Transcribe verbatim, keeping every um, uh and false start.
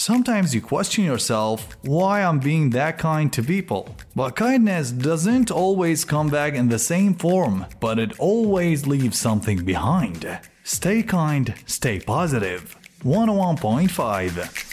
Sometimes you question yourself why I'm being that kind to people. But kindness doesn't always come back in the same form, but it always leaves something behind. Stay kind, stay positive. one oh one point five